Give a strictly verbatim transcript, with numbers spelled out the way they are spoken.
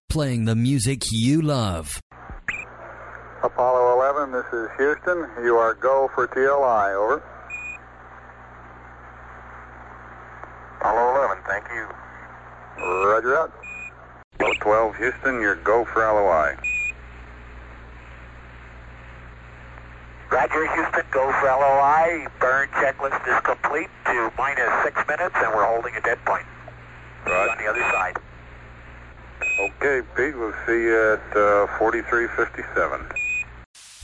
playing the music you love. Apollo eleven, this is Houston. You are go for T L I, over. Apollo eleven, thank you. Roger that. Apollo twelve, Houston, you're go for L O I. Roger, Houston, go for L O I. Burn checklist is complete to minus six minutes, and we're holding a dead point. Right. On the other side. Okay, Pete, we'll see you at uh, forty-three fifty-seven.